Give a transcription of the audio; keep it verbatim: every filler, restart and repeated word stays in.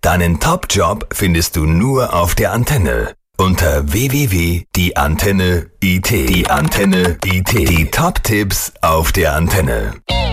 Deinen Top-Job findest du nur auf der Antenne. Unter w w w punkt die Antenne punkt i t. Die Antenne punkt i t. Die Top-Tipps auf der Antenne.